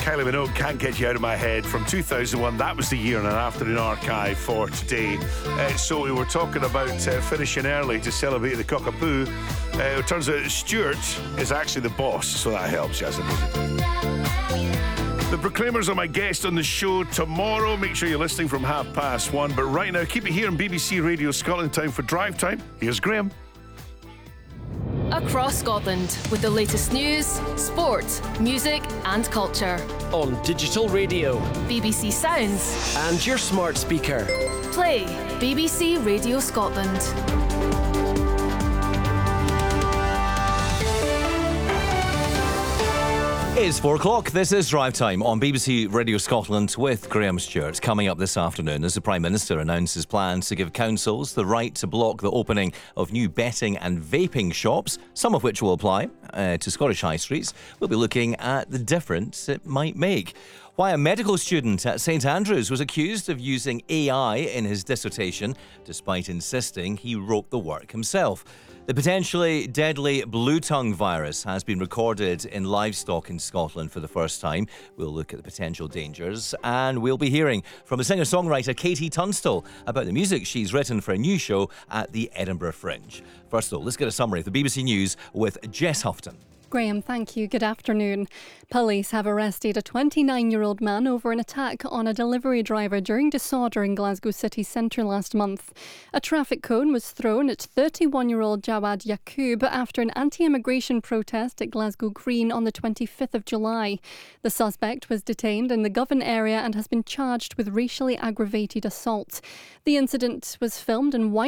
Kylie Minogue, Can't Get You Out of My Head from 2001. That was the year in an afternoon archive for today. So we were talking about finishing early to celebrate the cockapoo. It turns out Stuart is actually the boss, so that helps, yes, I suppose. The Proclaimers are my guest on the show tomorrow. Make sure you're listening from 1:30. But right now, keep it here on BBC Radio Scotland. Time for Drive Time. Here's Graham. Across Scotland with the latest news, sport, music and culture. On digital radio, BBC Sounds and your smart speaker. Play BBC Radio Scotland. It's 4 o'clock. This is Drive Time on BBC Radio Scotland with Graham Stewart. Coming up this afternoon as the Prime Minister announces plans to give councils the right to block the opening of new betting and vaping shops, some of which will apply to Scottish high streets. We'll be looking at the difference it might make. Why a medical student at St Andrews was accused of using AI in his dissertation, despite insisting he wrote the work himself. The potentially deadly blue tongue virus has been recorded in livestock in Scotland for the first time. We'll look at the potential dangers, and we'll be hearing from the singer-songwriter Katie Tunstall about the music she's written for a new show at the Edinburgh Fringe. First of all, let's get a summary of the BBC News with Jess Houghton. Graham, thank you. Good afternoon. Police have arrested a 29-year-old man over an attack on a delivery driver during disorder in Glasgow city centre last month. A traffic cone was thrown at 31-year-old Jawad Yaqub after an anti-immigration protest at Glasgow Green on the 25th of July. The suspect was detained in the Govan area and has been charged with racially aggravated assault. The incident was filmed and widely